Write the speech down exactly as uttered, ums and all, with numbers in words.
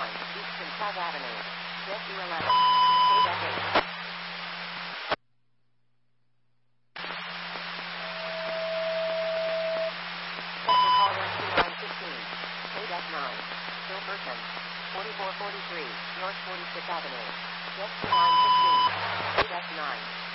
nine, Eastern South Avenue. Jet U eleven, K F eight. Central Caller two nine one five, K F nine, Bill Bergman, forty-four forty-three, North forty-fifth Avenue. Jet two nine one five, K F nine.